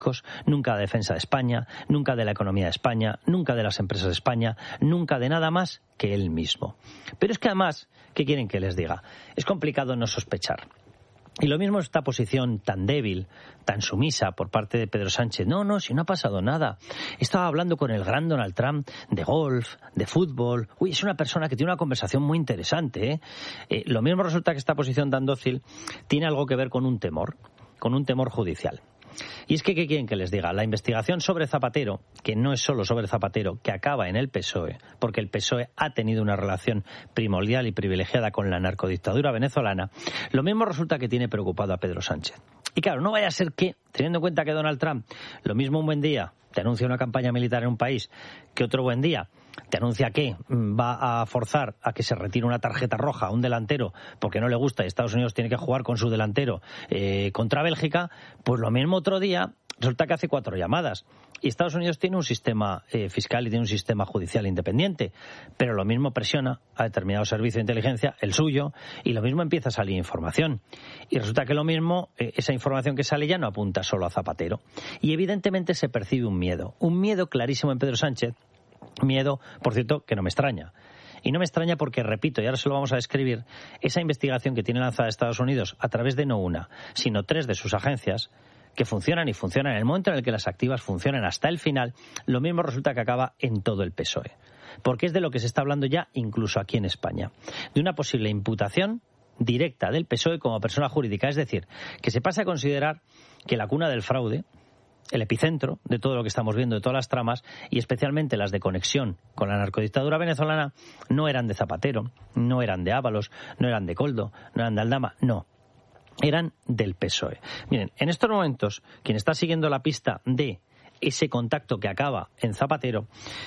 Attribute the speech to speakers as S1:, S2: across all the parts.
S1: nunca de defensa de España, nunca de la economía de España, nunca de las empresas de España, nunca de nada más que él mismo. Pero es que además, ¿qué quieren que les diga? Es complicado no sospechar. Y lo mismo esta posición tan débil, tan sumisa por parte de Pedro Sánchez. No, si no ha pasado nada. Estaba hablando con el gran Donald Trump de golf, de fútbol. Uy, es una persona que tiene una conversación muy interesante, ¿eh? Lo mismo resulta que esta posición tan dócil tiene algo que ver con un temor judicial. Y es que, ¿qué quieren que les diga? La investigación sobre Zapatero, que no es solo sobre Zapatero, que acaba en el PSOE, porque el PSOE ha tenido una relación primordial y privilegiada con la narcodictadura venezolana, lo mismo resulta que tiene preocupado a Pedro Sánchez. Y claro, no vaya a ser que, teniendo en cuenta que Donald Trump, lo mismo un buen día te anuncia una campaña militar en un país, que otro buen día te anuncia que va a forzar a que se retire una tarjeta roja a un delantero porque no le gusta y Estados Unidos tiene que jugar con su delantero contra Bélgica, pues lo mismo otro día resulta que hace 4 llamadas. Y Estados Unidos tiene un sistema fiscal y tiene un sistema judicial independiente, pero lo mismo presiona a determinado servicio de inteligencia, el suyo, y lo mismo empieza a salir información. Y resulta que lo mismo, esa información que sale ya no apunta solo a Zapatero. Y evidentemente se percibe un miedo clarísimo en Pedro Sánchez. Miedo, por cierto, que no me extraña. Y no me extraña porque, repito, y ahora se lo vamos a describir, esa investigación que tiene lanzada Estados Unidos a través de no una, sino 3 de sus agencias, que funcionan y funcionan en el momento en el que las activas funcionan hasta el final, lo mismo resulta que acaba en todo el PSOE. Porque es de lo que se está hablando ya incluso aquí en España. De una posible imputación directa del PSOE como persona jurídica. Es decir, que se pasa a considerar que la cuna del fraude, el epicentro de todo lo que estamos viendo, de todas las tramas, y especialmente las de conexión con la narcodictadura venezolana, no eran de Zapatero, no eran de Ábalos, no eran de Koldo, no eran de Aldama, no. Eran del PSOE. Miren, en estos momentos, quien está siguiendo la pista de ese contacto que acaba en Zapatero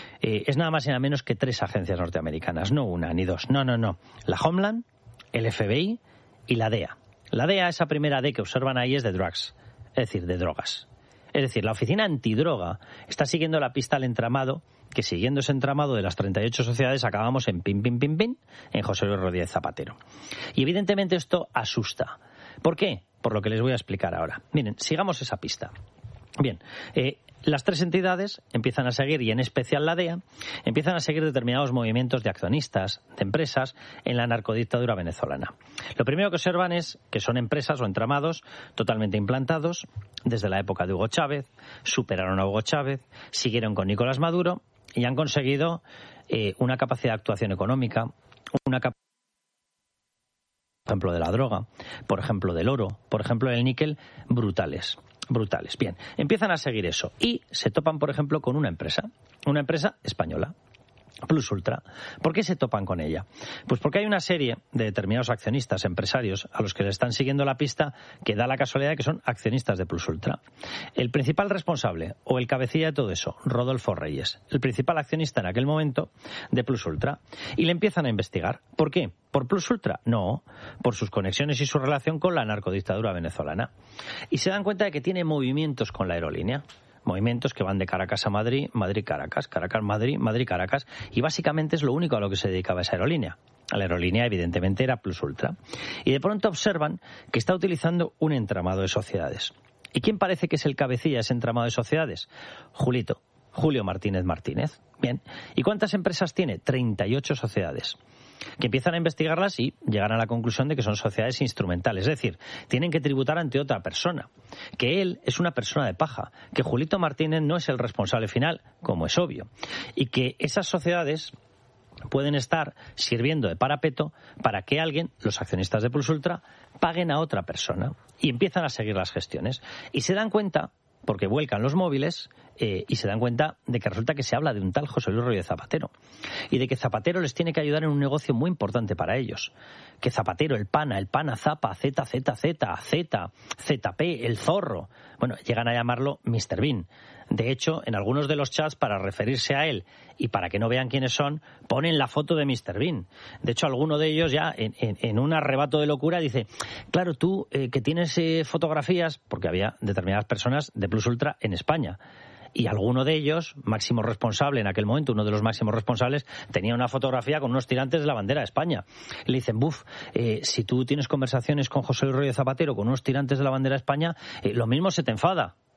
S1: es nada más y nada menos que 3 agencias norteamericanas, no una ni 2, no. La Homeland, el FBI y la DEA. La DEA, esa primera D que observan ahí, es de drugs, es decir, de drogas. Es decir, la oficina antidroga está siguiendo la pista al entramado, que siguiendo ese entramado de las 38 sociedades acabamos en pin, en José Luis Rodríguez Zapatero. Y evidentemente esto asusta. ¿Por qué? Por lo que les voy a explicar ahora. Miren, sigamos esa pista. Bien, las 3 entidades empiezan a seguir, y en especial la DEA, empiezan a seguir determinados movimientos de accionistas, de empresas, en la narcodictadura venezolana. Lo primero que observan es que son empresas o entramados totalmente implantados desde la época de Hugo Chávez, superaron a Hugo Chávez, siguieron con Nicolás Maduro y han conseguido una capacidad de actuación económica, una capacidad, por ejemplo, de la droga, por ejemplo, del oro, por ejemplo, del níquel, brutales. Bien, empiezan a seguir eso y se topan, por ejemplo, con una empresa española, Plus Ultra. ¿Por qué se topan con ella? Pues porque hay una serie de determinados accionistas, empresarios, a los que le están siguiendo la pista, que da la casualidad de que son accionistas de Plus Ultra. El principal responsable, o el cabecilla de todo eso, Rodolfo Reyes, el principal accionista en aquel momento de Plus Ultra. Y le empiezan a investigar. ¿Por qué? ¿Por Plus Ultra? No, por sus conexiones y su relación con la narcodictadura venezolana. Y se dan cuenta de que tiene movimientos con la aerolínea. Movimientos que van de Caracas a Madrid, Madrid-Caracas, Caracas-Madrid, Madrid-Caracas, y básicamente es lo único a lo que se dedicaba esa aerolínea. La aerolínea, evidentemente, era Plus Ultra. Y de pronto observan que está utilizando un entramado de sociedades. ¿Y quién parece que es el cabecilla de ese entramado de sociedades? Julio Martínez Martínez. Bien. ¿Y cuántas empresas tiene? 38 sociedades. Que empiezan a investigarlas y llegan a la conclusión de que son sociedades instrumentales, es decir, tienen que tributar ante otra persona, que él es una persona de paja, que Julito Martínez no es el responsable final, como es obvio, y que esas sociedades pueden estar sirviendo de parapeto para que alguien, los accionistas de Plus Ultra, paguen a otra persona, y empiezan a seguir las gestiones y se dan cuenta, porque vuelcan los móviles, y se dan cuenta de que resulta que se habla de un tal José Luis Rodríguez Zapatero y de que Zapatero les tiene que ayudar en un negocio muy importante para ellos. Que Zapatero, el pana Zapa, ZP, el zorro, bueno, llegan a llamarlo Mr. Bean. De hecho, en algunos de los chats, para referirse a él y para que no vean quiénes son, ponen la foto de Mr. Bean. De hecho, alguno de ellos ya, en un arrebato de locura, dice, claro, tú que tienes fotografías, porque había determinadas personas de Plus Ultra en España, y alguno de ellos, máximo responsable en aquel momento, uno de los máximos responsables, tenía una fotografía con unos tirantes de la bandera de España. Le dicen, si tú tienes conversaciones con José Luis Rodríguez Zapatero con unos tirantes de la bandera de España, lo mismo se te enfada.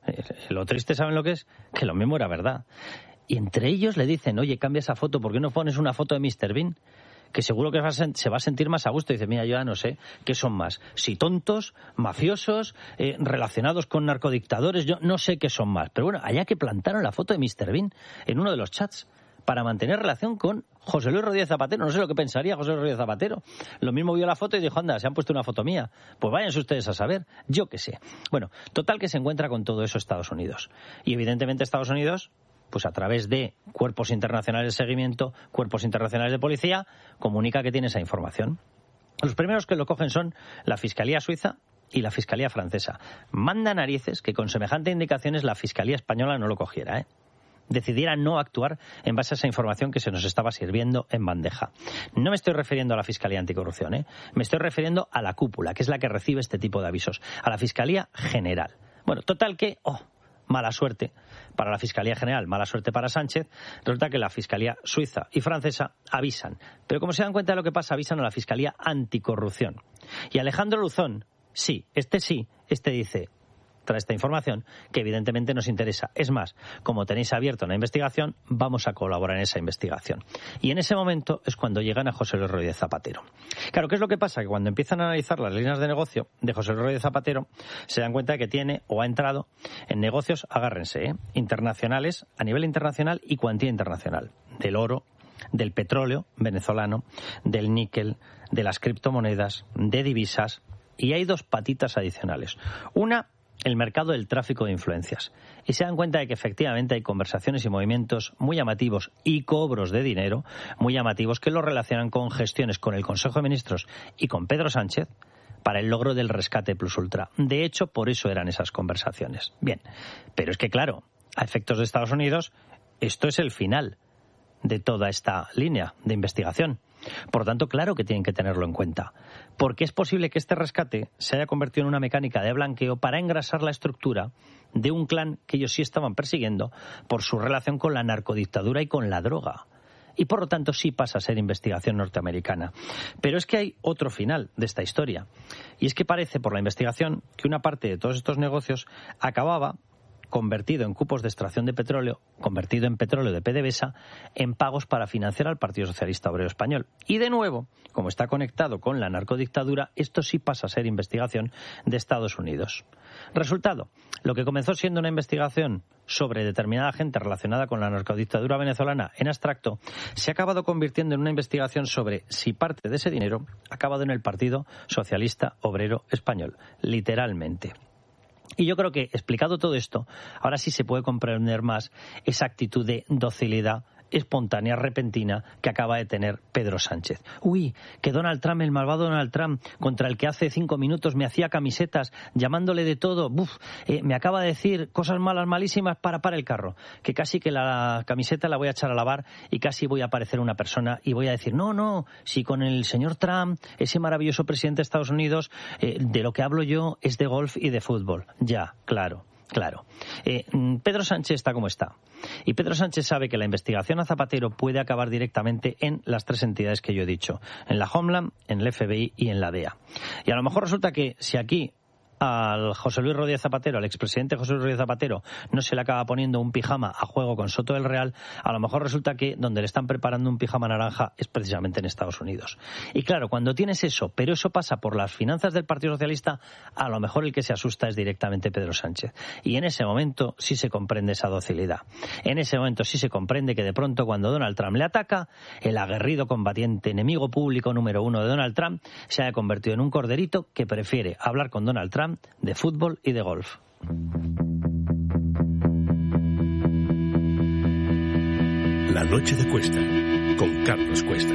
S1: Lo triste, ¿saben lo que es? Que lo mismo era verdad. Y entre ellos le dicen, oye, cambia esa foto, ¿por qué no pones una foto de Mr. Bean? Que seguro que se va a sentir más a gusto. Y dice, mira, yo ya no sé qué son más. Si tontos, mafiosos, relacionados con narcodictadores, yo no sé qué son más. Pero bueno, allá que plantaron la foto de Mr. Bean en uno de los chats para mantener relación con José Luis Rodríguez Zapatero. No sé lo que pensaría José Luis Rodríguez Zapatero. Lo mismo vio la foto y dijo, anda, se han puesto una foto mía. Pues váyanse ustedes a saber. Yo qué sé. Bueno, total que se encuentra con todo eso Estados Unidos. Y evidentemente Estados Unidos, pues a través de cuerpos internacionales de seguimiento, cuerpos internacionales de policía, comunica que tiene esa información. Los primeros que lo cogen son la Fiscalía Suiza y la Fiscalía Francesa. Manda narices que con semejante indicaciones la Fiscalía Española no lo cogiera, decidiera no actuar en base a esa información que se nos estaba sirviendo en bandeja. No me estoy refiriendo a la Fiscalía Anticorrupción, me estoy refiriendo a la cúpula, que es la que recibe este tipo de avisos, a la Fiscalía General. Bueno, total que, mala suerte para la Fiscalía General, mala suerte para Sánchez, resulta que la Fiscalía Suiza y Francesa avisan. Pero como se dan cuenta de lo que pasa, avisan a la Fiscalía Anticorrupción. Y Alejandro Luzón, este dice, trae esta información que evidentemente nos interesa. Es más, como tenéis abierto una investigación, vamos a colaborar en esa investigación. Y en ese momento es cuando llegan a José Luis Rodríguez Zapatero. Claro, ¿qué es lo que pasa? Que cuando empiezan a analizar las líneas de negocio de José Luis Rodríguez Zapatero, se dan cuenta de que tiene o ha entrado en negocios, agárrense, internacionales, a nivel internacional y cuantía internacional, del oro, del petróleo venezolano, del níquel, de las criptomonedas, de divisas, y hay dos patitas adicionales. Una, el mercado del tráfico de influencias. Y se dan cuenta de que efectivamente hay conversaciones y movimientos muy llamativos y cobros de dinero muy llamativos que lo relacionan con gestiones con el Consejo de Ministros y con Pedro Sánchez para el logro del rescate plus ultra. De hecho, por eso eran esas conversaciones. Bien, pero es que claro, a efectos de Estados Unidos, esto es el final de toda esta línea de investigación. Por lo tanto, claro que tienen que tenerlo en cuenta, porque es posible que este rescate se haya convertido en una mecánica de blanqueo para engrasar la estructura de un clan que ellos sí estaban persiguiendo por su relación con la narcodictadura y con la droga. Y por lo tanto sí pasa a ser investigación norteamericana. Pero es que hay otro final de esta historia. Y es que parece, por la investigación, que una parte de todos estos negocios acababa convertido en cupos de extracción de petróleo, convertido en petróleo de PDVSA, en pagos para financiar al Partido Socialista Obrero Español. Y de nuevo, como está conectado con la narcodictadura, esto sí pasa a ser investigación de Estados Unidos. Resultado, lo que comenzó siendo una investigación sobre determinada gente relacionada con la narcodictadura venezolana en abstracto, se ha acabado convirtiendo en una investigación sobre si parte de ese dinero ha acabado en el Partido Socialista Obrero Español, literalmente. Y yo creo que, explicado todo esto, ahora sí se puede comprender más esa actitud de docilidad espontánea, repentina, que acaba de tener Pedro Sánchez. Uy, que Donald Trump, el malvado Donald Trump, contra el que hace 5 minutos me hacía camisetas, llamándole de todo, me acaba de decir cosas malas, malísimas, para el carro, que casi que la camiseta la voy a echar a lavar y casi voy a aparecer una persona y voy a decir, no, si con el señor Trump, ese maravilloso presidente de Estados Unidos, de lo que hablo yo es de golf y de fútbol. Ya, claro. Pedro Sánchez está como está. Y Pedro Sánchez sabe que la investigación a Zapatero puede acabar directamente en las 3 entidades que yo he dicho. En la Homeland, en el FBI y en la DEA. Y a lo mejor resulta que si aquí al José Luis Rodríguez Zapatero, al expresidente José Luis Rodríguez Zapatero, no se le acaba poniendo un pijama a juego con Soto del Real, a lo mejor resulta que donde le están preparando un pijama naranja es precisamente en Estados Unidos. Y claro, cuando tienes eso, pero eso pasa por las finanzas del Partido Socialista, a lo mejor el que se asusta es directamente Pedro Sánchez. Y en ese momento sí se comprende esa docilidad. En ese momento sí se comprende que de pronto cuando Donald Trump le ataca, el aguerrido combatiente, enemigo público número 1 de Donald Trump, se haya convertido en un corderito que prefiere hablar con Donald Trump de fútbol y de golf.
S2: La noche de Cuesta, con Carlos Cuesta.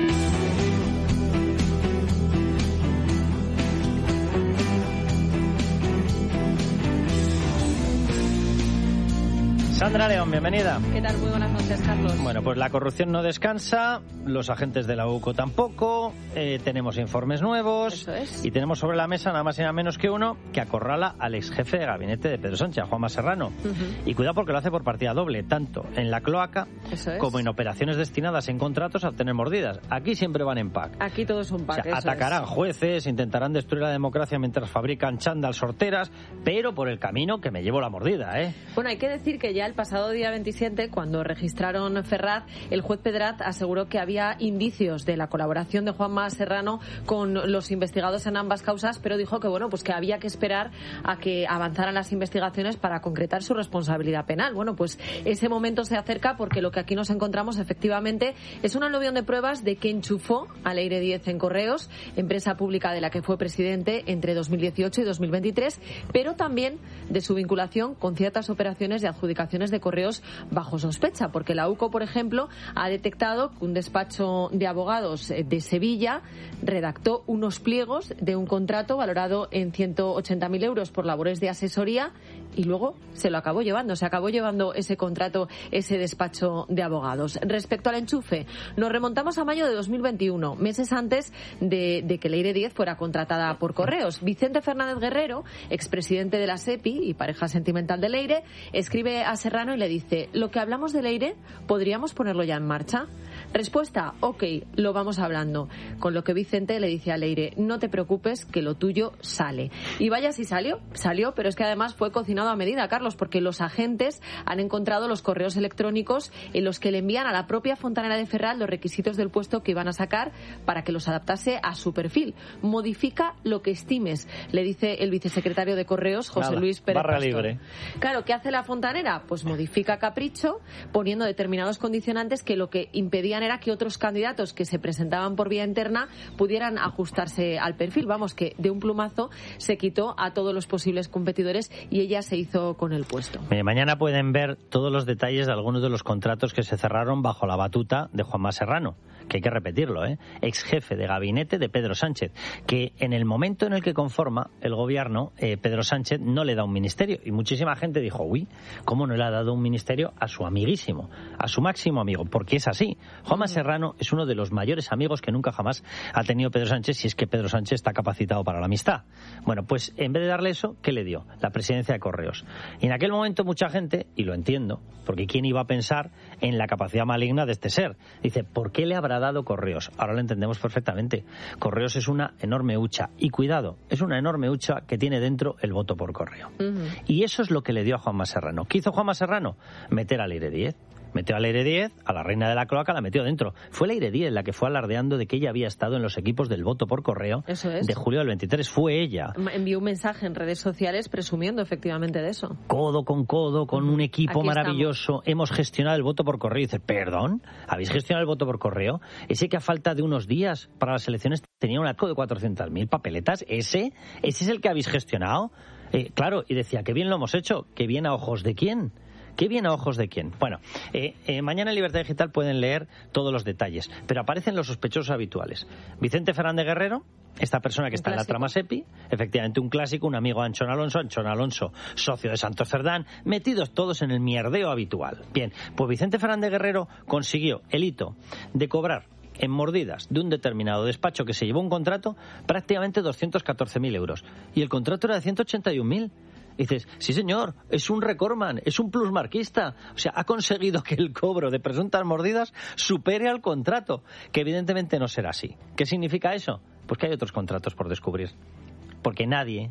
S1: Sandra León, bienvenida.
S3: ¿Qué tal? Muy buenas noches, Carlos.
S1: Bueno, pues la corrupción no descansa, los agentes de la UCO tampoco, tenemos informes nuevos.
S3: Eso es.
S1: Y tenemos sobre la mesa nada más y nada menos que uno que acorrala al ex jefe de gabinete de Pedro Sánchez, Juanma Serrano. Y cuidado porque lo hace por partida doble, tanto en la cloaca como en operaciones destinadas en contratos a obtener mordidas. Aquí siempre van en pack.
S3: Aquí todo es un pack.
S1: O sea, atacarán jueces, intentarán destruir la democracia mientras fabrican chándal sorteras, pero por el camino que me llevo la mordida, ¿eh?
S3: Bueno, hay que decir que ya el pasado día 27, cuando registraron Ferraz, el juez Pedrat aseguró que había indicios de la colaboración de Juanma Serrano con los investigados en ambas causas, pero dijo que bueno, pues que había que esperar a que avanzaran las investigaciones para concretar su responsabilidad penal. Bueno, pues ese momento se acerca porque lo que aquí nos encontramos efectivamente es un aluvión de pruebas de que enchufó a Leire Díez en Correos, empresa pública de la que fue presidente entre 2018 y 2023, pero también de su vinculación con ciertas operaciones de adjudicaciones de correos bajo sospecha, porque la UCO, por ejemplo, ha detectado que un despacho de abogados de Sevilla redactó unos pliegos de un contrato valorado en 180.000 euros por labores de asesoría y luego se acabó llevando ese contrato, ese despacho de abogados. Respecto al enchufe, nos remontamos a mayo de 2021, meses antes de que Leire Díez fuera contratada por Correos. Vicente Fernández Guerrero, expresidente de la SEPI y pareja sentimental de Leire, escribe a Serrano y le dice: lo que hablamos de Leire, ¿podríamos ponerlo ya en marcha? Respuesta: ok, lo vamos hablando. Con lo que Vicente le dice a Leire: no te preocupes, que lo tuyo sale. Y vaya si salió, pero es que además fue cocinado a medida, Carlos, porque los agentes han encontrado los correos electrónicos en los que le envían a la propia fontanera de Ferraz los requisitos del puesto que iban a sacar para que los adaptase a su perfil. Modifica lo que estimes, le dice el vicesecretario de Correos, José Luis Pérez
S1: barra
S3: Pastor.
S1: Libre.
S3: Claro, ¿qué hace la fontanera? Pues modifica capricho, poniendo determinados condicionantes que lo que impedían era que otros candidatos que se presentaban por vía interna pudieran ajustarse al perfil. Vamos, que de un plumazo se quitó a todos los posibles competidores y ella se hizo con el puesto.
S1: Mañana pueden ver todos los detalles de algunos de los contratos que se cerraron bajo la batuta de Juanma Serrano, que hay que repetirlo, ex jefe de gabinete de Pedro Sánchez, que en el momento en el que conforma el gobierno, Pedro Sánchez no le da un ministerio. Y muchísima gente dijo: uy, ¿cómo no le ha dado un ministerio a su amiguísimo, a su máximo amigo? Porque es así. Juanma Serrano es uno de los mayores amigos que nunca jamás ha tenido Pedro Sánchez, si es que Pedro Sánchez está capacitado para la amistad. Bueno, pues en vez de darle eso, ¿qué le dio? La presidencia de Correos. Y en aquel momento mucha gente, y lo entiendo, porque ¿quién iba a pensar en la capacidad maligna de este ser? Dice: ¿por qué le habrá dado Correos? Ahora lo entendemos perfectamente. Correos es una enorme hucha. Y cuidado, es una enorme hucha que tiene dentro el voto por correo. Y eso es lo que le dio a Juanma Serrano. ¿Qué hizo Juanma Serrano? Meter a Leire Díez. Metió a Leire Díez, a la reina de la cloaca, la metió dentro. Fue Leire Díez la que fue alardeando de que ella había estado en los equipos del voto por correo de julio del 23. Fue ella.
S3: Envió un mensaje en redes sociales presumiendo efectivamente de eso.
S1: Codo, con un equipo
S3: Aquí
S1: maravilloso.
S3: Estamos.
S1: Hemos gestionado el voto por correo. Y dice: ¿perdón? ¿Habéis gestionado el voto por correo? Ese que a falta de unos días para las elecciones tenía un arco de 400.000 papeletas. ¿Ese es el que habéis gestionado? Claro, y decía: qué bien lo hemos hecho. ¿Qué bien a ojos de quién? ¿Qué bien a ojos de quién? Bueno, mañana en Libertad Digital pueden leer todos los detalles, pero aparecen los sospechosos habituales. Vicente Fernández Guerrero, esta persona que está en la trama SEPI, efectivamente un clásico, un amigo de Anchón Alonso, socio de Santos Cerdán, metidos todos en el mierdeo habitual. Bien, pues Vicente Fernández Guerrero consiguió el hito de cobrar en mordidas de un determinado despacho que se llevó un contrato prácticamente 214.000 euros. Y el contrato era de 181.000. Dices: sí señor, es un recordman, es un plusmarquista. O sea, ha conseguido que el cobro de presuntas mordidas supere al contrato, que evidentemente no será así. ¿Qué significa eso? Pues que hay otros contratos por descubrir. Porque nadie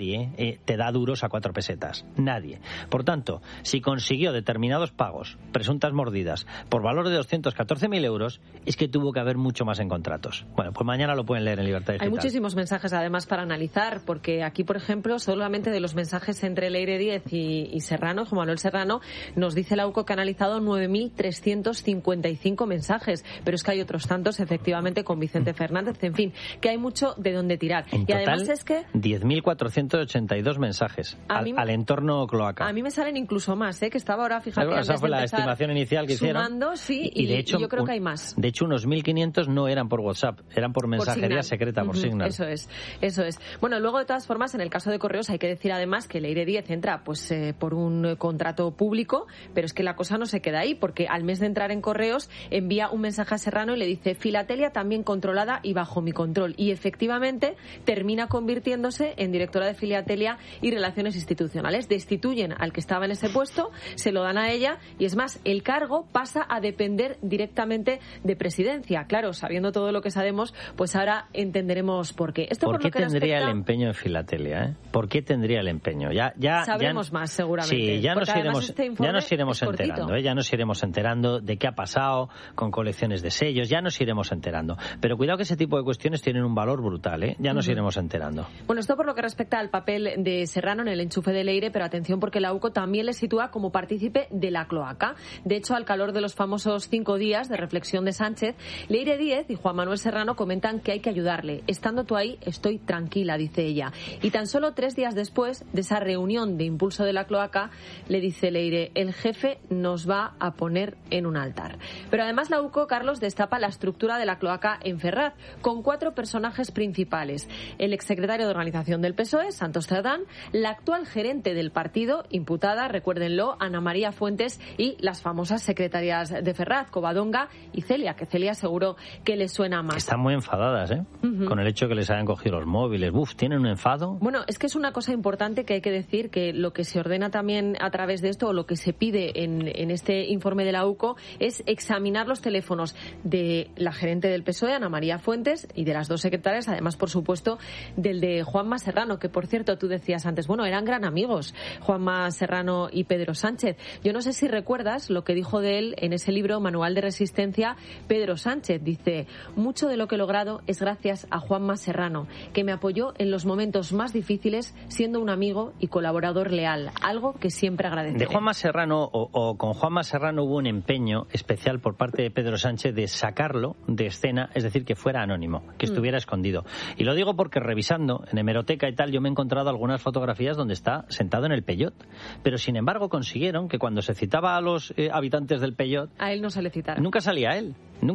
S1: te da duros a 4 pesetas. Nadie. Por tanto, si consiguió determinados pagos, presuntas mordidas, por valor de 214.000 euros, es que tuvo que haber mucho más en contratos. Bueno, pues mañana lo pueden leer en Libertad Digital.
S3: Hay muchísimos mensajes además para analizar, porque aquí, por ejemplo, solamente de los mensajes entre Leire Díez y Serrano, Juan Manuel Serrano, nos dice la UCO que ha analizado 9.355 mensajes. Pero es que hay otros tantos, efectivamente, con Vicente Fernández. En fin, que hay mucho de dónde tirar.
S1: En
S3: y
S1: total,
S3: además es que dice?
S1: 10.482 mensajes al entorno cloaca.
S3: A mí me salen incluso más, que estaba ahora, fíjate,
S1: esa fue la estimación inicial que
S3: sumando,
S1: hicieron.
S3: Sí, y de hecho, yo creo que hay más.
S1: De hecho, unos 1.500 no eran por WhatsApp, eran por mensajería secreta, por Signal.
S3: Eso es. Bueno, luego, de todas formas, en el caso de Correos hay que decir además que Leire Díez entra por un contrato público, pero es que la cosa no se queda ahí, porque al mes de entrar en Correos envía un mensaje a Serrano y le dice: Filatelia también controlada y bajo mi control. Y efectivamente termina convirtiéndose en directora de Filatelia y Relaciones Institucionales. Destituyen al que estaba en ese puesto, se lo dan a ella y es más, el cargo pasa a depender directamente de Presidencia. Claro, sabiendo todo lo que sabemos, pues ahora entenderemos por qué.
S1: ¿Por qué tendría el empeño en Filatelia? ¿Por qué tendría el empeño?
S3: Sabremos más, seguramente.
S1: Sí, ya nos iremos enterando. Ya nos iremos enterando de qué ha pasado con colecciones de sellos, ya nos iremos enterando. Pero cuidado que ese tipo de cuestiones tienen un valor brutal, ya nos iremos enterando.
S3: Bueno, esto por lo que respecta al papel de Serrano en el enchufe de Leire, pero atención porque la UCO también le sitúa como partícipe de la cloaca. De hecho, al calor de los famosos 5 días de reflexión de Sánchez, Leire Díez y Juan Manuel Serrano comentan que hay que ayudarle. Estando tú ahí, estoy tranquila, dice ella. Y tan solo 3 días después de esa reunión de impulso de la cloaca, le dice Leire: el jefe nos va a poner en un altar. Pero además la UCO, Carlos, destapa la estructura de la cloaca en Ferraz, con 4 personajes principales: el exsecretario de Organización del PSOE, Santos Cerdán, la actual gerente del partido, imputada, recuérdenlo, Ana María Fuentes, y las famosas secretarias de Ferraz, Covadonga y Celia, que Celia seguro que les suena más.
S1: Están muy enfadadas, con el hecho de que les hayan cogido los móviles. Tienen un enfado.
S3: Bueno, es que es una cosa importante que hay que decir, que lo que se ordena también a través de esto, o lo que se pide en este informe de la UCO, es examinar los teléfonos de la gerente del PSOE, Ana María Fuentes, y de las 2 secretarias, además, por supuesto, del de Juanma Serrano, que, por cierto, tú decías antes, eran gran amigos, Juanma Serrano y Pedro Sánchez. Yo no sé si recuerdas lo que dijo de él en ese libro, Manual de Resistencia, Pedro Sánchez. Dice: mucho de lo que he logrado es gracias a Juanma Serrano, que me apoyó en los momentos más difíciles, siendo un amigo y colaborador leal, algo que siempre agradeceré.
S1: De Juanma Serrano, o con Juanma Serrano, hubo un empeño especial por parte de Pedro Sánchez de sacarlo de escena, es decir, que fuera anónimo, que estuviera escondido. Y lo digo porque, revisando en hemeroteca y tal, yo me he encontrado algunas fotografías donde está sentado en el Peyot. Pero, sin embargo, consiguieron que cuando se citaba a los habitantes del Peyot,
S3: a él no se le citara.
S1: Nunca salía él.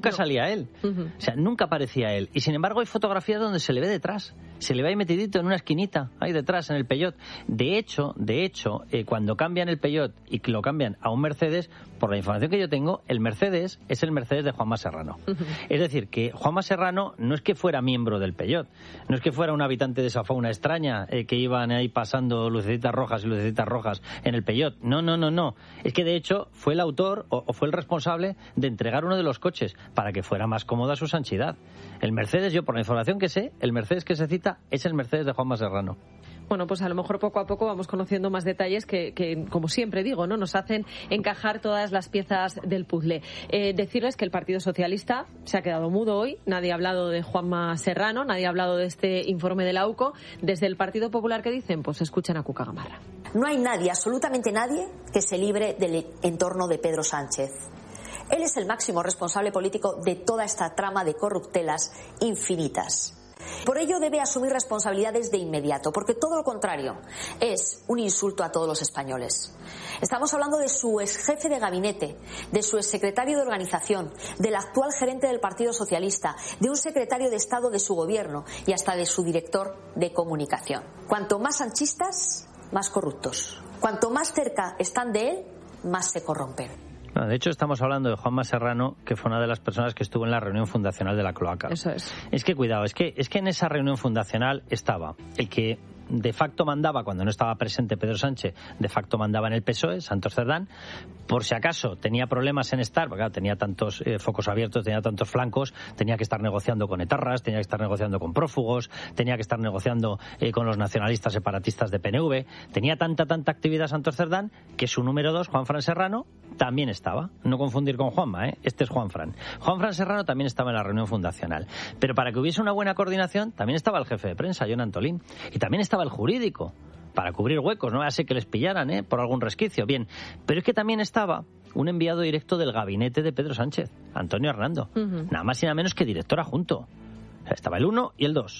S1: O sea, nunca aparecía él. Y sin embargo hay fotografías donde se le ve detrás. Se le ve ahí metidito en una esquinita, ahí detrás, en el Peyot. De hecho, cuando cambian el Peyot y lo cambian a un Mercedes, por la información que yo tengo, el Mercedes es el Mercedes de Juanma Serrano. Es decir, que Juanma Serrano no es que fuera miembro del Peyot, no es que fuera un habitante de esa fauna extraña que iban ahí pasando lucecitas rojas y lucecitas rojas en el Peyot. No. Es que de hecho fue el autor o fue el responsable de entregar uno de los coches para que fuera más cómoda su sanchidad. El Mercedes, yo por la información que sé, el Mercedes que se cita es el Mercedes de Juanma Serrano.
S3: Bueno, pues a lo mejor poco a poco vamos conociendo más detalles que como siempre digo, ¿no?, nos hacen encajar todas las piezas del puzzle. Decirles que el Partido Socialista se ha quedado mudo hoy. Nadie ha hablado de Juanma Serrano, nadie ha hablado de este informe de la UCO. Desde el Partido Popular, ¿qué dicen? Pues escuchen a Cuca Gamarra.
S4: No hay nadie, absolutamente nadie, que se libre del entorno de Pedro Sánchez. Él es el máximo responsable político de toda esta trama de corruptelas infinitas. Por ello debe asumir responsabilidades de inmediato, porque todo lo contrario es un insulto a todos los españoles. Estamos hablando de su exjefe de gabinete, de su exsecretario de organización, del actual gerente del Partido Socialista, de un secretario de Estado de su gobierno y hasta de su director de comunicación. Cuanto más sanchistas, más corruptos. Cuanto más cerca están de él, más se corrompen.
S1: No, de hecho, estamos hablando de Juanma Serrano, que fue una de las personas que estuvo en la reunión fundacional de la cloaca.
S3: Eso es.
S1: Es que, cuidado, es que en esa reunión fundacional estaba el que de facto mandaba, cuando no estaba presente Pedro Sánchez, de facto mandaba en el PSOE, Santos Cerdán, por si acaso tenía problemas en estar, porque claro, tenía tantos focos abiertos, tenía tantos flancos, tenía que estar negociando con etarras, tenía que estar negociando con prófugos, tenía que estar negociando con los nacionalistas separatistas de PNV, tenía tanta actividad Santos Cerdán que su número 2, Juanfran Serrano, también estaba. No confundir con Juanma, este es Juanfran. Juanfran Serrano también estaba en la reunión fundacional. Pero para que hubiese una buena coordinación, también estaba el jefe de prensa, Jon Antolín, y también estaba el jurídico, para cubrir huecos, no hace que les pillaran por algún resquicio. Bien, pero es que también estaba un enviado directo del gabinete de Pedro Sánchez, Antonio Hernando, nada más y nada menos que director adjunto. O sea, estaba el 1 y el 2.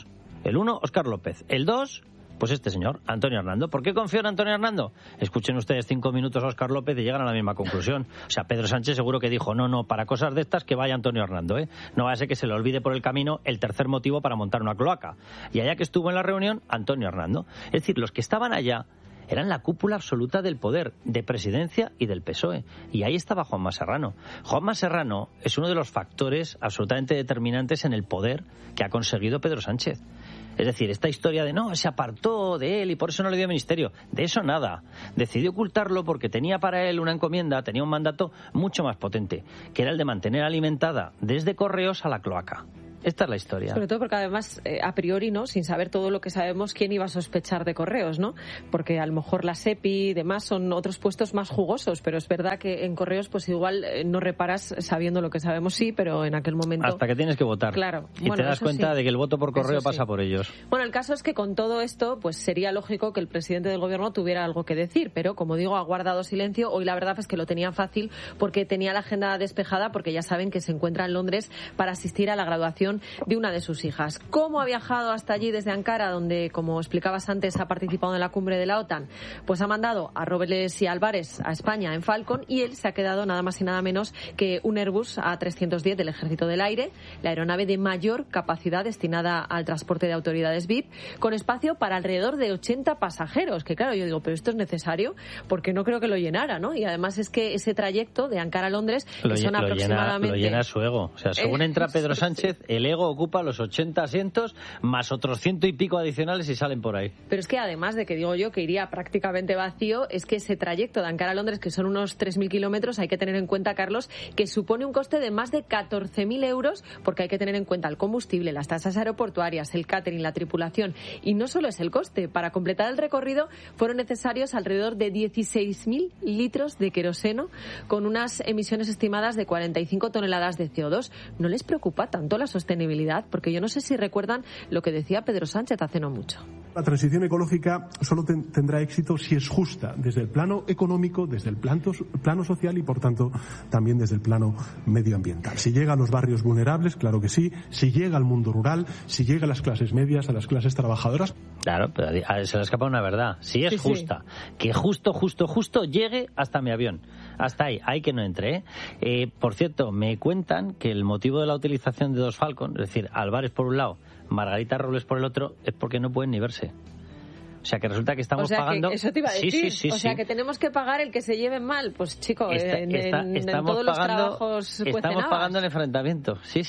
S1: El 1, Óscar López. El 2, pues este señor, Antonio Hernando. ¿Por qué confío en Antonio Hernando? Escuchen ustedes 5 minutos a Óscar López y llegan a la misma conclusión. O sea, Pedro Sánchez seguro que dijo, no, para cosas de estas que vaya Antonio Hernando, ¿eh? No vaya a ser que se le olvide por el camino el tercer motivo para montar una cloaca. Y allá que estuvo en la reunión, Antonio Hernando. Es decir, los que estaban allá eran la cúpula absoluta del poder, de Presidencia y del PSOE. Y ahí estaba Juanma Serrano. Juanma Serrano es uno de los factores absolutamente determinantes en el poder que ha conseguido Pedro Sánchez. Es decir, esta historia de se apartó de él y por eso no le dio ministerio, de eso nada. Decidió ocultarlo porque tenía para él una encomienda, tenía un mandato mucho más potente, que era el de mantener alimentada desde Correos a la cloaca. Esta es la historia.
S3: Sobre todo porque además, a priori, ¿no? Sin saber todo lo que sabemos, ¿quién iba a sospechar de Correos, no? Porque a lo mejor la SEPI y demás son otros puestos más jugosos, pero es verdad que en Correos pues igual no reparas sabiendo lo que sabemos, sí, pero en aquel momento...
S1: Hasta que tienes que votar.
S3: Claro.
S1: Y te das cuenta de que el voto por correo pasa por ellos.
S3: Bueno, el caso es que con todo esto, pues sería lógico que el presidente del gobierno tuviera algo que decir, pero como digo, ha guardado silencio. Hoy la verdad es que lo tenía fácil porque tenía la agenda despejada, porque ya saben que se encuentra en Londres para asistir a la graduación de una de sus hijas. ¿Cómo ha viajado hasta allí desde Ankara, donde, como explicabas antes, ha participado en la cumbre de la OTAN? Pues ha mandado a Robles y Álvarez a España en Falcon y él se ha quedado nada más y nada menos que un Airbus A310 del Ejército del Aire, la aeronave de mayor capacidad destinada al transporte de autoridades VIP, con espacio para alrededor de 80 pasajeros, que claro, yo digo, pero esto es necesario, porque no creo que lo llenara, ¿no? Y además es que ese trayecto de Ankara a Londres, que son aproximadamente...
S1: Lo llena su ego. O sea, según entra Pedro Sánchez, el ego ocupa los 80 asientos más otros 100 y pico adicionales y salen por ahí.
S3: Pero es que además de que digo yo que iría prácticamente vacío, es que ese trayecto de Ankara a Londres, que son unos 3.000 kilómetros, hay que tener en cuenta, Carlos, que supone un coste de más de 14.000 euros, porque hay que tener en cuenta el combustible, las tasas aeroportuarias, el catering, la tripulación. Y no solo es el coste. Para completar el recorrido fueron necesarios alrededor de 16.000 litros de queroseno, con unas emisiones estimadas de 45 toneladas de CO2. ¿No les preocupa tanto la sostenibilidad? Porque yo no sé si recuerdan lo que decía Pedro Sánchez hace no mucho.
S5: La transición ecológica solo tendrá éxito si es justa desde el plano económico, desde el plano social y, por tanto, también desde el plano medioambiental. Si llega a los barrios vulnerables, claro que sí. Si llega al mundo rural, si llega a las clases medias, a las clases trabajadoras.
S1: Claro, pero se le escapa una verdad. Si es justa, que justo llegue hasta mi avión. Hasta ahí que no entre, ¿eh? Por cierto, me cuentan que el motivo de la utilización de dos Falcon, es decir, Álvarez por un lado, Margarita Robles por el otro, es porque no pueden ni verse. O sea, que resulta que estamos pagando...
S3: Que eso te iba a decir.
S1: Sí.
S3: O sea, que tenemos que pagar el que se lleve mal. Pues, chico, en todos los trabajos
S1: estamos pagando el enfrentamiento. Sí.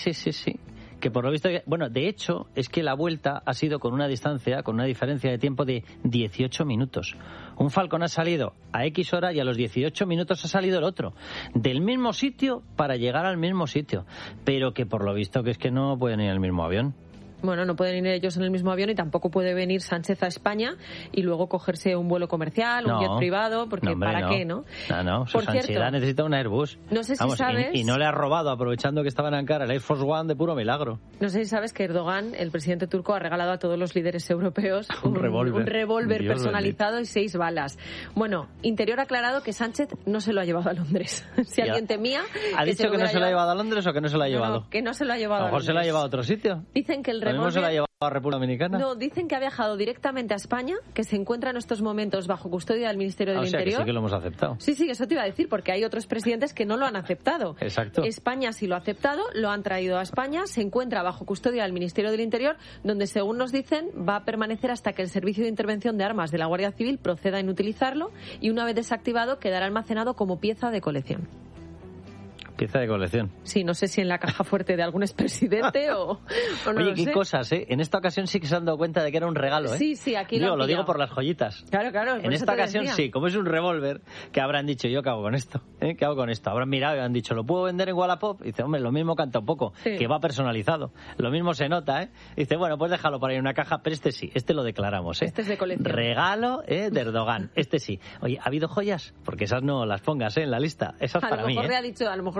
S1: Que por lo visto... Bueno, de hecho, es que la vuelta ha sido con una diferencia de tiempo de 18 minutos. Un Falcon ha salido a X hora y a los 18 minutos ha salido el otro. Del mismo sitio para llegar al mismo sitio. Pero que por lo visto que es que no pueden ir en el mismo avión.
S3: Bueno, no pueden ir ellos en el mismo avión y tampoco puede venir Sánchez a España y luego cogerse un vuelo comercial, un jet privado, porque ¿para qué, no?
S1: No, su Sanchedad necesita un Airbus.
S3: No sé si sabes...
S1: Y no le ha robado, aprovechando que estaba en Ankara, el Air Force One de puro milagro.
S3: No sé si sabes que Erdogan, el presidente turco, ha regalado a todos los líderes europeos un revólver personalizado y 6 balas. Bueno, Interior ha aclarado que Sánchez no se lo ha llevado a Londres. Si alguien temía...
S1: ¿Ha dicho que no se lo ha llevado a Londres o que no se lo ha llevado?
S3: No, que no se lo ha llevado a Londres.
S1: A lo mejor se lo ha llevado a otro sitio.
S3: Dicen que el revólver...
S1: ¿No se lo ha llevado a República Dominicana?
S3: No, dicen que ha viajado directamente a España, que se encuentra en estos momentos bajo custodia del Ministerio del Interior.
S1: O sea, que sí que lo hemos aceptado.
S3: Sí, eso te iba a decir, porque hay otros presidentes que no lo han aceptado.
S1: Exacto.
S3: España sí lo ha aceptado, lo han traído a España, se encuentra bajo custodia del Ministerio del Interior, donde, según nos dicen, va a permanecer hasta que el Servicio de Intervención de Armas de la Guardia Civil proceda en utilizarlo y, una vez desactivado, quedará almacenado como pieza de colección.
S1: Pieza de colección.
S3: Sí, no sé si en la caja fuerte de algún expresidente o no.
S1: Oye,
S3: lo
S1: qué
S3: sé.
S1: cosas, ¿eh? En esta ocasión sí que se han dado cuenta de que era un regalo, ¿eh?
S3: Sí, aquí
S1: lo digo por las joyitas.
S3: Claro.
S1: En esta ocasión sí, como es un revólver, que habrán dicho, ¿yo qué hago con esto? ¿Qué hago con esto? Habrán mirado y han dicho, ¿lo puedo vender en Wallapop? Y dice, hombre, lo mismo canta un poco, que va personalizado. Lo mismo se nota, ¿eh? Y dice, bueno, pues déjalo por ahí en una caja, pero este sí, este lo declaramos, ¿eh?
S3: Este es de colección.
S1: Regalo, de Erdogan, este sí. Oye, ¿ha habido joyas? Porque esas no las pongas, en la lista. Esas para mí,
S3: A lo mejor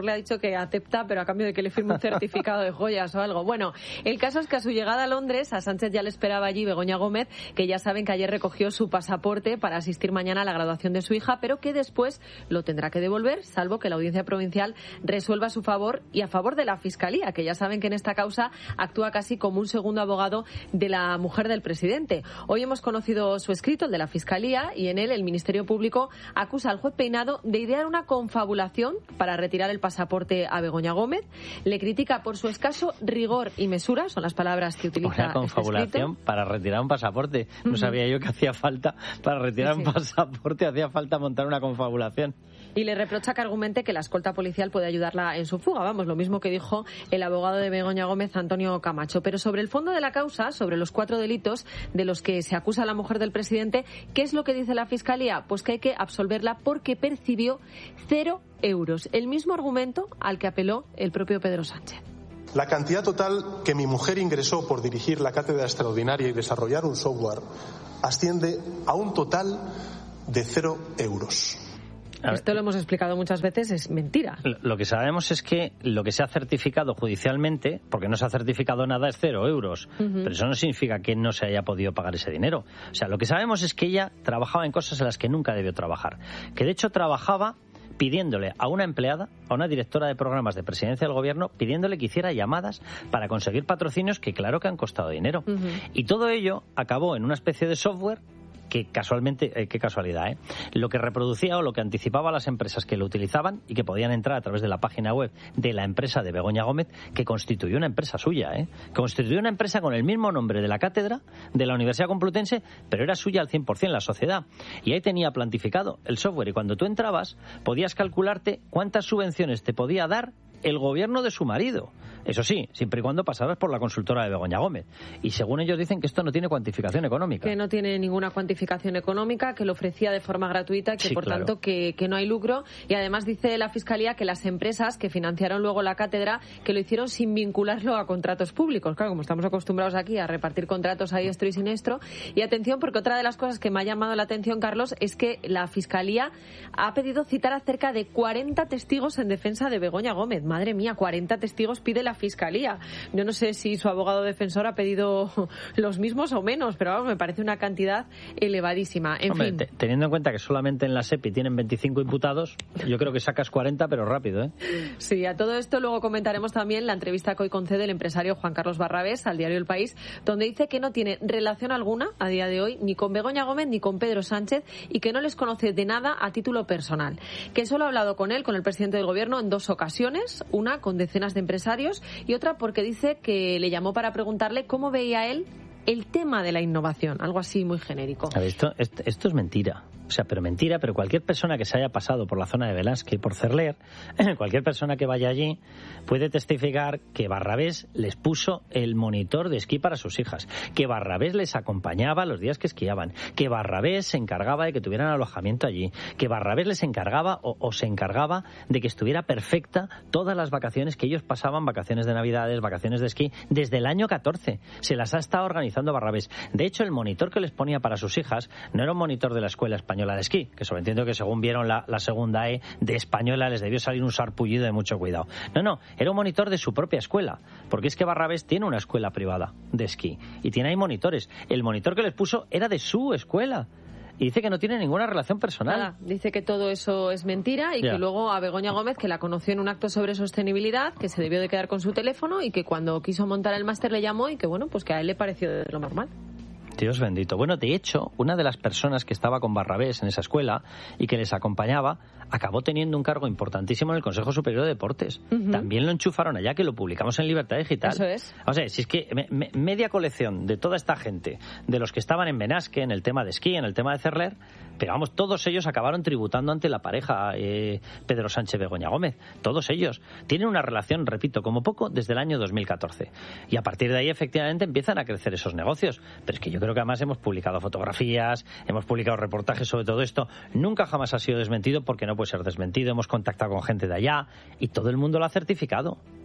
S3: mejor le ha dicho que acepta, pero a cambio de que le firme un certificado de joyas o algo. Bueno, el caso es que a su llegada a Londres, a Sánchez ya le esperaba allí Begoña Gómez, que ya saben que ayer recogió su pasaporte para asistir mañana a la graduación de su hija, pero que después lo tendrá que devolver, salvo que la Audiencia Provincial resuelva a su favor y a favor de la Fiscalía, que ya saben que en esta causa actúa casi como un segundo abogado de la mujer del presidente. Hoy hemos conocido su escrito, el de la Fiscalía, y en él el Ministerio Público acusa al juez Peinado de idear una confabulación para retirar el pasaporte a Begoña Gómez. Le critica por su escaso rigor y mesura, son las palabras que utiliza.
S1: Una confabulación para retirar un pasaporte. No sabía yo que hacía falta para retirar un pasaporte, hacía falta montar una confabulación.
S3: Y le reprocha que argumente que la escolta policial puede ayudarla en su fuga. Vamos, lo mismo que dijo el abogado de Begoña Gómez, Antonio Camacho. Pero sobre el fondo de la causa, sobre los 4 delitos de los que se acusa a la mujer del presidente, ¿qué es lo que dice la Fiscalía? Pues que hay que absolverla porque percibió 0 euros. El mismo argumento al que apeló el propio Pedro Sánchez.
S5: La cantidad total que mi mujer ingresó por dirigir la cátedra extraordinaria y desarrollar un software asciende a un total de 0 euros.
S3: Esto lo hemos explicado muchas veces, es mentira.
S1: Lo que sabemos es que lo que se ha certificado judicialmente, porque no se ha certificado nada, es 0 euros. Pero eso no significa que no se haya podido pagar ese dinero. O sea, lo que sabemos es que ella trabajaba en cosas en las que nunca debió trabajar. Que de hecho trabajaba pidiéndole a una empleada, a una directora de programas de presidencia del gobierno, pidiéndole que hiciera llamadas para conseguir patrocinios que claro que han costado dinero. Y todo ello acabó en una especie de software que casualmente, qué casualidad, lo que reproducía o lo que anticipaba a las empresas que lo utilizaban y que podían entrar a través de la página web de la empresa de Begoña Gómez, que constituyó una empresa suya, constituyó una empresa con el mismo nombre de la cátedra de la Universidad Complutense, pero era suya al 100% la sociedad. Y ahí tenía plantificado el software y cuando tú entrabas podías calcularte cuántas subvenciones te podía dar el gobierno de su marido. Eso sí, siempre y cuando pasaras por la consultora de Begoña Gómez. Y según ellos dicen que esto no tiene cuantificación económica.
S3: Que no tiene ninguna cuantificación económica, que lo ofrecía de forma gratuita, que sí, por tanto que no hay lucro. Y además dice la Fiscalía que las empresas que financiaron luego la cátedra, que lo hicieron sin vincularlo a contratos públicos. Claro, como estamos acostumbrados aquí a repartir contratos a diestro y siniestro. Y atención, porque otra de las cosas que me ha llamado la atención, Carlos, es que la Fiscalía ha pedido citar a cerca de 40 testigos en defensa de Begoña Gómez. Madre mía, 40 testigos pide la Fiscalía. Yo no sé si su abogado defensor ha pedido los mismos o menos, pero vamos, me parece una cantidad elevadísima. En fin.
S1: Teniendo en cuenta que solamente en la SEPI tienen 25 imputados, yo creo que sacas 40, pero rápido,
S3: Sí, a todo esto luego comentaremos también la entrevista que hoy concede el empresario Juan Carlos Barrabés al diario El País, donde dice que no tiene relación alguna a día de hoy ni con Begoña Gómez ni con Pedro Sánchez y que no les conoce de nada a título personal. Que solo ha hablado con él, con el presidente del gobierno, en 2 ocasiones, una con decenas de empresarios y otra porque dice que le llamó para preguntarle cómo veía él el tema de la innovación, algo así muy genérico.
S1: A ver, esto es mentira. O sea, pero cualquier persona que se haya pasado por la zona de Velázquez, por Cerler, cualquier persona que vaya allí puede testificar que Barrabés les puso el monitor de esquí para sus hijas, que Barrabés les acompañaba los días que esquiaban, que Barrabés se encargaba de que tuvieran alojamiento allí, que Barrabés les encargaba o se encargaba de que estuviera perfecta todas las vacaciones que ellos pasaban, vacaciones de Navidades, vacaciones de esquí, desde el año 14. Se las ha estado organizando Barrabés. De hecho, el monitor que les ponía para sus hijas no era un monitor de la Escuela Española de Esquí, que sobreentiendo que según vieron la segunda E de española les debió salir un sarpullido de mucho cuidado. No, era un monitor de su propia escuela, porque es que Barrabés tiene una escuela privada de esquí y tiene ahí monitores. El monitor que les puso era de su escuela. Y dice que no tiene ninguna relación personal.
S3: Nada, dice que todo eso es mentira y que luego a Begoña Gómez, que la conoció en un acto sobre sostenibilidad, que se debió de quedar con su teléfono y que cuando quiso montar el máster le llamó y que bueno, pues que a él le pareció de lo normal.
S1: Dios bendito. Bueno, de hecho, una de las personas que estaba con Barrabés en esa escuela y que les acompañaba acabó teniendo un cargo importantísimo en el Consejo Superior de Deportes. También lo enchufaron allá, que lo publicamos en Libertad Digital.
S3: Eso es.
S1: O sea, si es que media colección de toda esta gente, de los que estaban en Benasque, en el tema de esquí, en el tema de Cerler, pero vamos, todos ellos acabaron tributando ante la pareja Pedro Sánchez-Begoña Gómez. Todos ellos tienen una relación, repito, como poco, desde el año 2014. Y a partir de ahí, efectivamente, empiezan a crecer esos negocios. Pero es que yo creo que además hemos publicado fotografías, hemos publicado reportajes sobre todo esto. Nunca jamás ha sido desmentido porque no puede ser desmentido. Hemos contactado con gente de allá y todo el mundo lo ha certificado.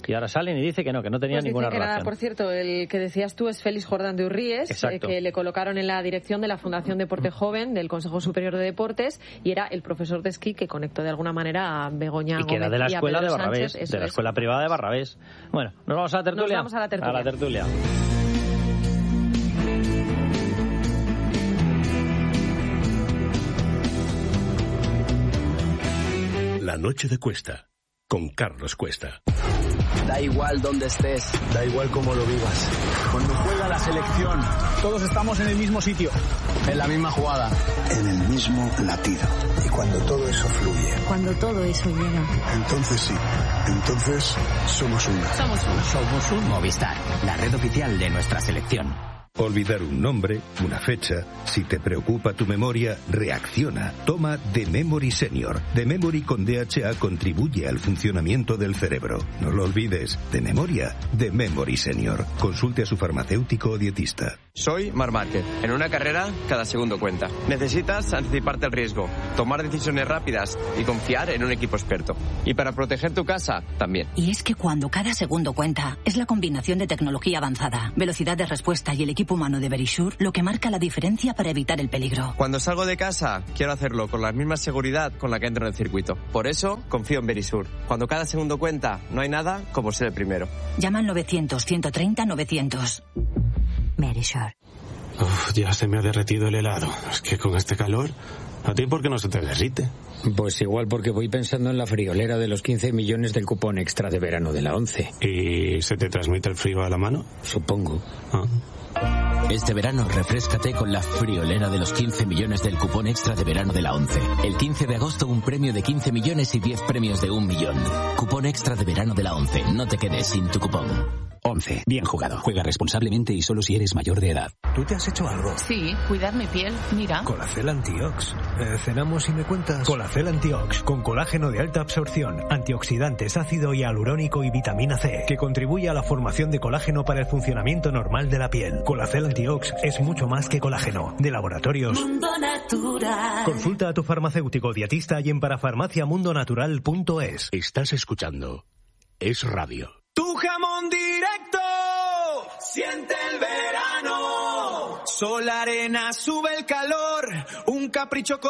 S1: Y ahora salen y dice que no tenía ninguna relación.
S3: Por cierto, el que decías tú es Félix Jordán de Urríes, que le colocaron en la dirección de la Fundación Deporte Joven del Consejo Superior de Deportes, y era el profesor de esquí que conectó de alguna manera a Begoña Gómez.
S1: Y que era de la escuela de Barrabés,
S3: Sánchez,
S1: de la escuela privada de Barrabés. Bueno, ¿nos vamos a la tertulia?
S3: Nos vamos a la tertulia.
S1: A la tertulia.
S2: La noche de Cuesta, con Carlos Cuesta.
S6: Da igual dónde estés, da igual cómo lo vivas. Cuando juega la selección, todos estamos en el mismo sitio, en la misma jugada,
S7: en el mismo latido. Y cuando todo eso fluye,
S8: cuando todo eso llega,
S7: entonces sí, entonces somos uno.
S9: Somos un Movistar, la red oficial de nuestra selección.
S10: Olvidar un nombre, una fecha. Si te preocupa tu memoria, reacciona. Toma The Memory Senior. The Memory con DHA contribuye al funcionamiento del cerebro. No lo olvides. De memoria, The Memory Senior. Consulte a su farmacéutico o dietista.
S11: Soy Marc Márquez. En una carrera, cada segundo cuenta. Necesitas anticiparte al riesgo, tomar decisiones rápidas y confiar en un equipo experto. Y para proteger tu casa, también.
S8: Y es que cuando cada segundo cuenta, es la combinación de tecnología avanzada, velocidad de respuesta y el equipo humano de Verisure lo que marca la diferencia para evitar el peligro.
S11: Cuando salgo de casa, quiero hacerlo con la misma seguridad con la que entro en el circuito. Por eso, confío en Verisure. Cuando cada segundo cuenta, no hay nada como ser el primero.
S8: Llama al 900-130-900. Verisure.
S12: Ya se me ha derretido el helado. Es que con este calor, ¿a ti por qué no se te derrite?
S13: Pues igual porque voy pensando en la friolera de los 15 millones del cupón extra de verano de la 11.
S12: ¿Y se te transmite el frío a la mano?
S13: Supongo.
S9: Este verano refréscate con la friolera de los 15 millones del cupón extra de verano de la 11. El 15 de agosto un premio de 15 millones y 10 premios de 1 millón. Cupón extra de verano de la 11. No te quedes sin tu cupón.
S14: 11. Bien jugado. Juega responsablemente y solo si eres mayor de edad.
S15: ¿Tú te has hecho algo?
S16: Sí, cuidar mi piel. Mira.
S15: Colacel Antiox. Cenamos y me cuentas. Colacel Antiox, con colágeno de alta absorción, antioxidantes, ácido hialurónico y vitamina C, que contribuye a la formación de colágeno para el funcionamiento normal de la piel. Colacel Antiox es mucho más que colágeno. De Laboratorios
S17: Mundo Natural.
S15: Consulta a tu farmacéutico dietista y en parafarmaciamundonatural.es.
S2: Estás escuchando Es Radio.
S18: Tu jamón directo, siente el verano. Sol, arena, sube el calor, un capricho con